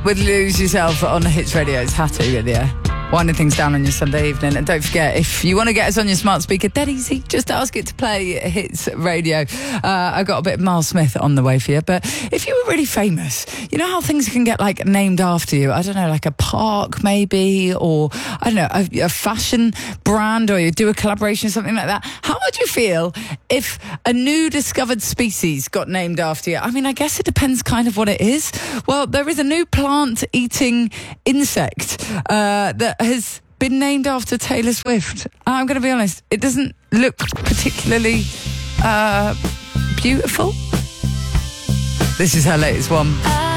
with Lose Yourself on Hits Radio. It's Hattie with you, winding things down on your Sunday evening. And don't forget, if you want to get us on your smart speaker, dead easy, just ask it to play Hits Radio. I got a bit of Miles Smith on the way for you. But if you were really famous, you know how things can get like named after you? I don't know, like a park maybe, or I don't know, a fashion brand, or you do a collaboration, something like that. How would you feel if a new discovered species got named after you? I mean, I guess it depends kind of what it is. Well, there is a new plant-eating insect that has been named after Taylor Swift. I'm going to be honest, it doesn't look particularly beautiful. This is her latest one.